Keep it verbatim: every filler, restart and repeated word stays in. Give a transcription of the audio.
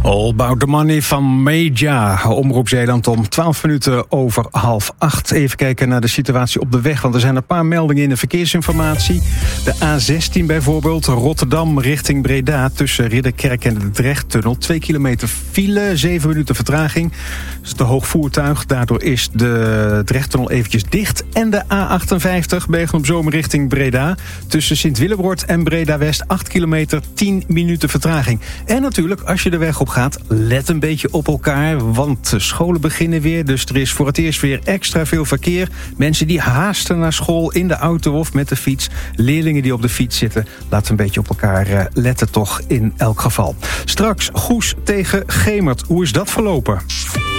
All About The Money van Meja. Omroep Zeeland om twaalf minuten over half acht. Even kijken naar de situatie op de weg, want er zijn een paar meldingen in de verkeersinformatie. De A zestien bijvoorbeeld, Rotterdam richting Breda, tussen Ridderkerk en de Drechttunnel. Twee kilometer file, zeven minuten vertraging. Dat is te hoog voertuig, daardoor is de Drechttunnel eventjes dicht. En de A achtenvijftig, Bergen op Zoom richting Breda, tussen Sint-Willebrord en Breda-West, acht kilometer, tien minuten vertraging. En natuurlijk, als je de weg op gaat, let een beetje op elkaar, want scholen beginnen weer, dus er is voor het eerst weer extra veel verkeer. Mensen die haasten naar school in de auto of met de fiets, leerlingen die op de fiets zitten, laten een beetje op elkaar letten toch in elk geval. Straks Goes tegen Gemert, hoe is dat verlopen?